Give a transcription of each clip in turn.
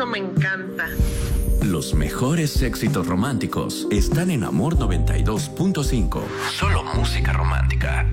me encanta. Los mejores éxitos románticos están en Amor 92.5. Solo música romántica.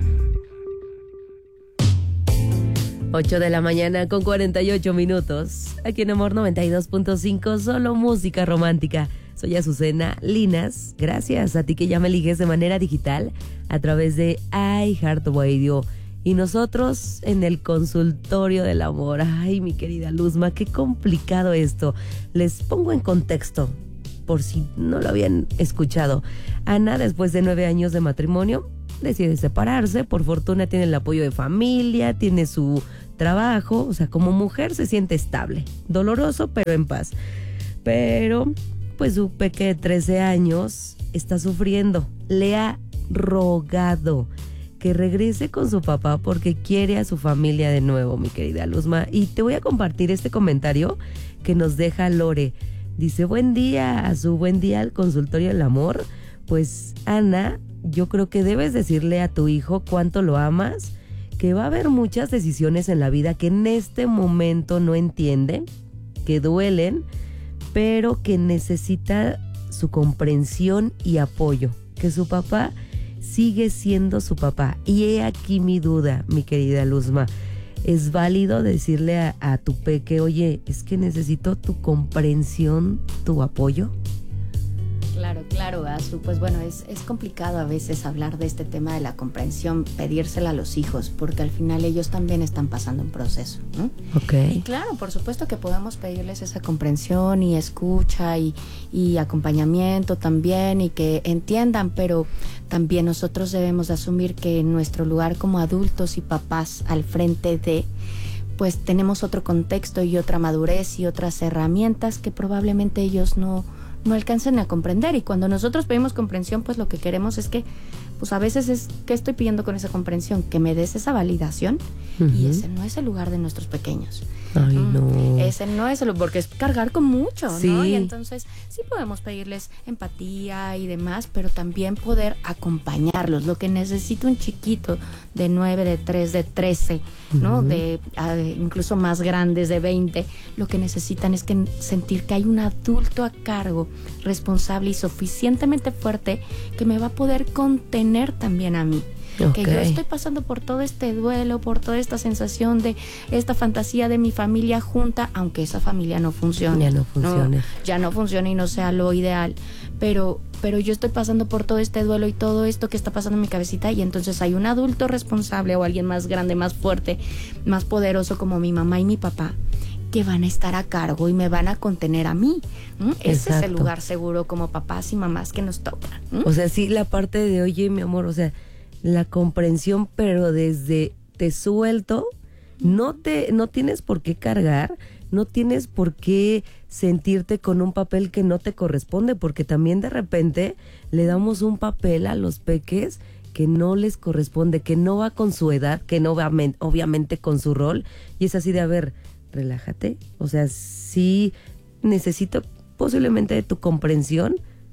8 de la mañana con 48 minutos. Aquí en Amor 92.5, solo música romántica. Soy Azucena Linas. Gracias a ti que ya me eliges de manera digital a través de iHeartRadio. Y nosotros en el consultorio del amor. Ay, mi querida Luzma, qué complicado esto. Les pongo en contexto, por si no lo habían escuchado. Ana, después de 9 años de matrimonio, decide separarse. Por fortuna tiene el apoyo de familia, tiene su trabajo. O sea, como mujer se siente estable. Doloroso, pero en paz. Pero, pues su peque de 13 años está sufriendo. Le ha rogado que regrese con su papá porque quiere a su familia de nuevo, mi querida Luzma. Y te voy a compartir este comentario que nos deja Lore. Dice, buen día al consultorio del amor. Pues, Ana, yo creo que debes decirle a tu hijo cuánto lo amas, que va a haber muchas decisiones en la vida que en este momento no entiende, que duelen, pero que necesita su comprensión y apoyo, que su papá sigue siendo su papá. Y he aquí mi duda, mi querida Luzma. ¿Es válido decirle a tu peque, oye, es que necesito tu comprensión, tu apoyo? Claro, Azu. Pues bueno, es complicado a veces hablar de este tema de la comprensión, pedírsela a los hijos, porque al final ellos también están pasando un proceso, ¿no? Okay. Y claro, por supuesto que podemos pedirles esa comprensión y escucha y acompañamiento también, y que entiendan, pero también nosotros debemos de asumir que en nuestro lugar como adultos y papás al frente de, pues tenemos otro contexto y otra madurez y otras herramientas que probablemente ellos no alcancen a comprender. Y cuando nosotros pedimos comprensión, pues lo que queremos es que, pues a veces es, ¿qué estoy pidiendo con esa comprensión? Que me des esa validación. Y ese no es el lugar de nuestros pequeños. Ay, no. Ese no es el, porque es cargar con mucho, sí, ¿no? Y entonces sí podemos pedirles empatía y demás, pero también poder acompañarlos. Lo que necesita un chiquito de 9, de 3, de 13, ¿no? De incluso más grandes, de 20, lo que necesitan es que sentir que hay un adulto a cargo, responsable y suficientemente fuerte, que me va a poder contener también a mí. Okay. Que yo estoy pasando por todo este duelo, por toda esta sensación de esta fantasía de mi familia junta, aunque esa familia no funcione. Ya no funcione. Ya no funcione y no sea lo ideal. Pero yo estoy pasando por todo este duelo y todo esto que está pasando en mi cabecita, y entonces hay un adulto responsable o alguien más grande, más fuerte, más poderoso como mi mamá y mi papá, que van a estar a cargo y me van a contener a mí. Ese es el lugar seguro como papás y mamás que nos toca. O sea, sí, la parte de, oye, mi amor, o sea, la comprensión, pero desde te suelto, no tienes por qué cargar, no tienes por qué sentirte con un papel que no te corresponde, porque también de repente le damos un papel a los peques que no les corresponde, que no va con su edad, que no va obviamente con su rol, y es así de, a ver, relájate, o sea, sí necesito posiblemente de tu comprensión,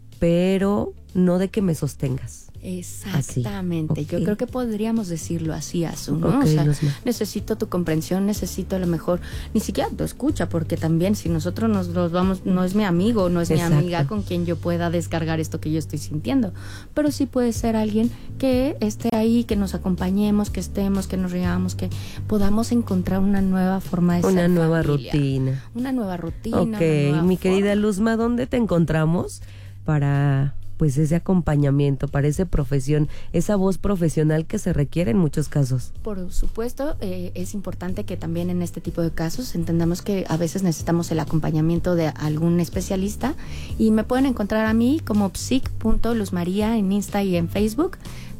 pero no de que me sostengas. Exactamente, okay. Yo creo que podríamos decirlo así, Azu, ¿no? Okay, o sea, necesito tu comprensión, necesito a lo mejor, ni siquiera tu escucha, porque también si nosotros nos vamos, no es mi amigo, no es mi amiga con quien yo pueda descargar esto que yo estoy sintiendo, pero sí puede ser alguien que esté ahí, que nos acompañemos, que estemos, que nos riamos, que podamos encontrar una nueva forma de ser una nueva familia. rutina. Una nueva rutina. Ok, mi querida Luzma, ¿dónde te encontramos para pues ese acompañamiento, para esa profesión, esa voz profesional que se requiere en muchos casos? Por supuesto, es importante que también en este tipo de casos entendamos que a veces necesitamos el acompañamiento de algún especialista, y me pueden encontrar a mí como psic.luzmaria en Insta y en Facebook,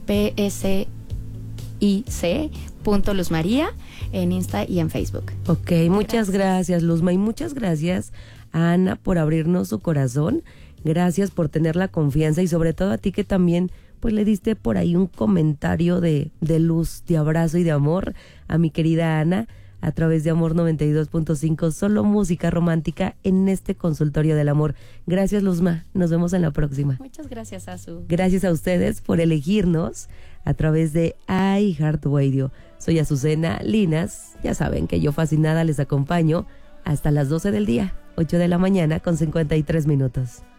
psic.luzmaria en Insta y en Facebook. Ok, muchas gracias, Luzma, y muchas gracias a Ana por abrirnos su corazón. Gracias por tener la confianza, y sobre todo a ti que también pues le diste por ahí un comentario de luz, de abrazo y de amor a mi querida Ana a través de Amor 92.5, solo música romántica en este consultorio del amor. Gracias, Luzma, nos vemos en la próxima. Muchas gracias, Azu. Gracias a ustedes por elegirnos a través de iHeartRadio. Soy Azucena Linas, ya saben que yo fascinada les acompaño hasta las 12 del día. 8 de la mañana con 53 minutos.